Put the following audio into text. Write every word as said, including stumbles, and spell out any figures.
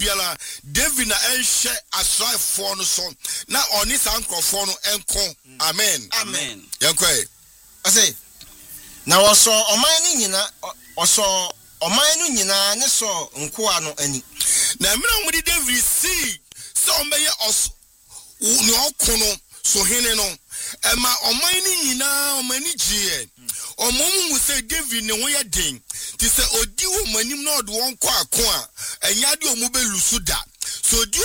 biala David na enhye asraefo no so na oni sankrofo no enko amen amen yankwe ase na woso oman ni nyina oso oman no nyina ne so nkoa no ani na mina mu di David see so omeye os ni okono so hene no ema oman ni nyina omani gie omom mu se David ne ho ye den ti se odi wo manim na odo won kwa ko a enya de omo belusu da so